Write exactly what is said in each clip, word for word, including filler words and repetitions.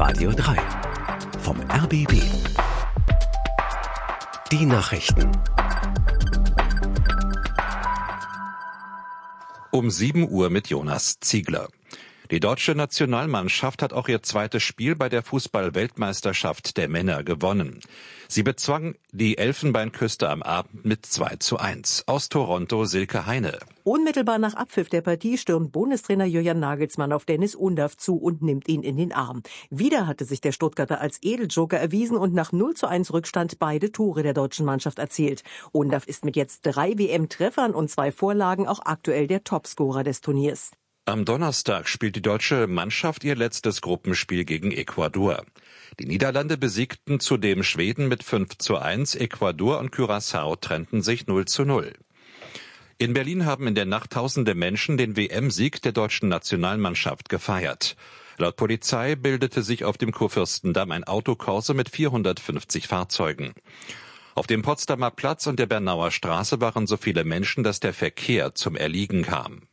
Radio drei. Vom R B B. Die Nachrichten. Um sieben Uhr mit Jonas Ziegler. Die deutsche Nationalmannschaft hat auch ihr zweites Spiel bei der Fußball-Weltmeisterschaft der Männer gewonnen. Sie bezwang die Elfenbeinküste am Abend mit zwei zu eins. Aus Toronto Silke Heine. Unmittelbar nach Abpfiff der Partie stürmt Bundestrainer Julian Nagelsmann auf Dennis Undav zu und nimmt ihn in den Arm. Wieder hatte sich der Stuttgarter als Edeljoker erwiesen und nach null zu eins Rückstand beide Tore der deutschen Mannschaft erzielt. Undav ist mit jetzt drei W M-Treffern und zwei Vorlagen auch aktuell der Topscorer des Turniers. Am Donnerstag spielt die deutsche Mannschaft ihr letztes Gruppenspiel gegen Ecuador. Die Niederlande besiegten zudem Schweden mit fünf zu eins, Ecuador und Curaçao trennten sich null zu null. In Berlin haben in der Nacht tausende Menschen den W M-Sieg der deutschen Nationalmannschaft gefeiert. Laut Polizei bildete sich auf dem Kurfürstendamm ein Autokorso mit vierhundertfünfzig Fahrzeugen. Auf dem Potsdamer Platz und der Bernauer Straße waren so viele Menschen, dass der Verkehr zum Erliegen kam.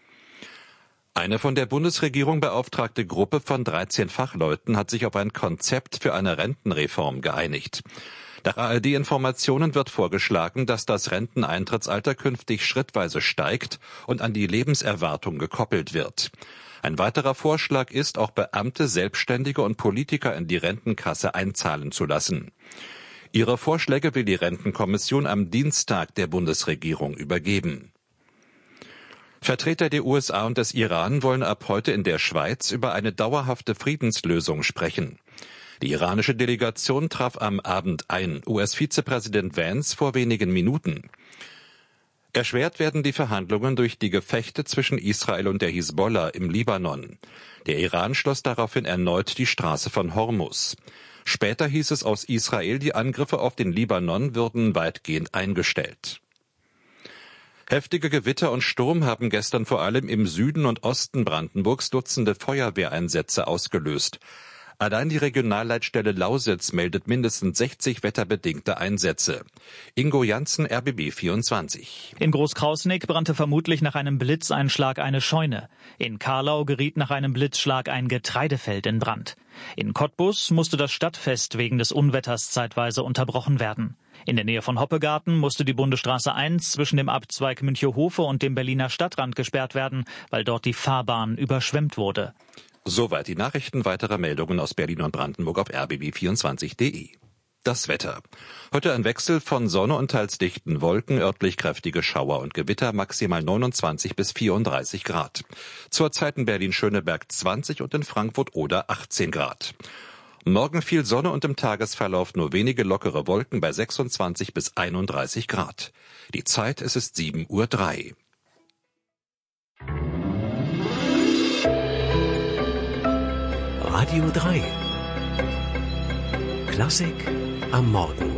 Eine von der Bundesregierung beauftragte Gruppe von dreizehn Fachleuten hat sich auf ein Konzept für eine Rentenreform geeinigt. Nach A R D-Informationen wird vorgeschlagen, dass das Renteneintrittsalter künftig schrittweise steigt und an die Lebenserwartung gekoppelt wird. Ein weiterer Vorschlag ist, auch Beamte, Selbstständige und Politiker in die Rentenkasse einzahlen zu lassen. Ihre Vorschläge will die Rentenkommission am Dienstag der Bundesregierung übergeben. Vertreter der U S A und des Iran wollen ab heute in der Schweiz über eine dauerhafte Friedenslösung sprechen. Die iranische Delegation traf am Abend ein, U S-Vizepräsident Vance vor wenigen Minuten. Erschwert werden die Verhandlungen durch die Gefechte zwischen Israel und der Hisbollah im Libanon. Der Iran schloss daraufhin erneut die Straße von Hormuz. Später hieß es aus Israel, die Angriffe auf den Libanon würden weitgehend eingestellt. Heftige Gewitter und Sturm haben gestern vor allem im Süden und Osten Brandenburgs Dutzende Feuerwehreinsätze ausgelöst. Allein die Regionalleitstelle Lausitz meldet mindestens sechzig wetterbedingte Einsätze. Ingo Janssen, R B B vierundzwanzig. In Großkrausnick brannte vermutlich nach einem Blitzeinschlag eine Scheune. In Karlau geriet nach einem Blitzschlag ein Getreidefeld in Brand. In Cottbus musste das Stadtfest wegen des Unwetters zeitweise unterbrochen werden. In der Nähe von Hoppegarten musste die Bundesstraße eins zwischen dem Abzweig Münchehofe und dem Berliner Stadtrand gesperrt werden, weil dort die Fahrbahn überschwemmt wurde. Soweit die Nachrichten. Weitere Meldungen aus Berlin und Brandenburg auf r b b vierundzwanzig punkt de. Das Wetter. Heute ein Wechsel von Sonne und teils dichten Wolken, örtlich kräftige Schauer und Gewitter, maximal neunundzwanzig bis vierunddreißig Grad. Zurzeit in Berlin-Schöneberg zwanzig und in Frankfurt oder achtzehn Grad. Morgen viel Sonne und im Tagesverlauf nur wenige lockere Wolken bei sechsundzwanzig bis einunddreißig Grad. Die Zeit, es ist sieben Uhr drei. Radio drei. Klassik am Morgen.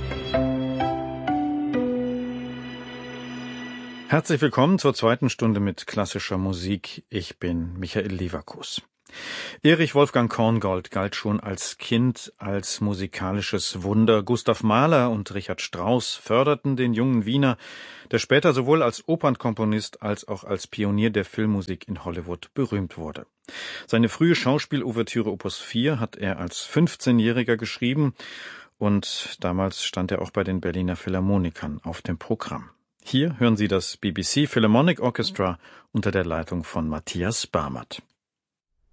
Herzlich willkommen zur zweiten Stunde mit klassischer Musik. Ich bin Michael Leverkus. Erich Wolfgang Korngold galt schon als Kind als musikalisches Wunder. Gustav Mahler und Richard Strauss förderten den jungen Wiener, der später sowohl als Opernkomponist als auch als Pionier der Filmmusik in Hollywood berühmt wurde. Seine frühe Schauspielouvertüre Opus vier hat er als fünfzehnjähriger geschrieben und damals stand er auch bei den Berliner Philharmonikern auf dem Programm. Hier hören Sie das B B C Philharmonic Orchestra unter der Leitung von Matthias Barmert.